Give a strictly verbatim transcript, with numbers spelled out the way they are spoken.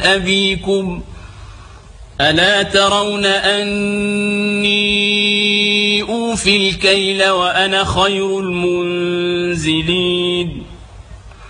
أبيكم ألا ترون أني أوفي الكيل وأنا خير المنزلين